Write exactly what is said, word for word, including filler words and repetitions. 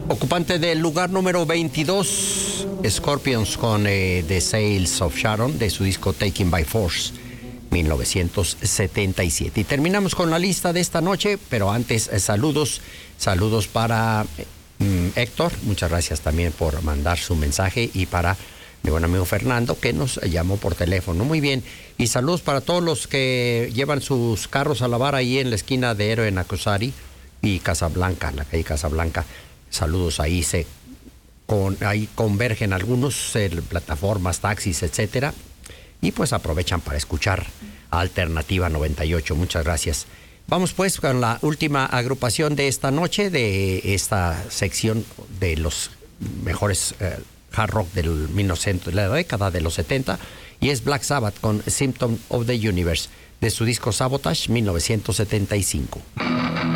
Ocupante del lugar número veintidós, Scorpions con eh, The Sails of Sharon, de su disco Taken by Force, mil novecientos setenta y siete. Y terminamos con la lista de esta noche, pero antes eh, saludos, saludos para eh, Héctor, muchas gracias también por mandar su mensaje, y para mi buen amigo Fernando, que nos llamó por teléfono. Muy bien, y saludos para todos los que llevan sus carros a lavar ahí en la esquina de Héroe Nacosari y Casablanca, la calle Casablanca. Saludos, ahí se con, ahí convergen algunos eh, plataformas, taxis, etcétera, y pues aprovechan para escuchar Alternativa noventa y ocho. Muchas gracias. Vamos pues con la última agrupación de esta noche, de esta sección de los mejores eh, hard rock del mil novecientos, de la década de los setenta, y es Black Sabbath con Symptom of the Universe, de su disco Sabotage, mil novecientos setenta y cinco.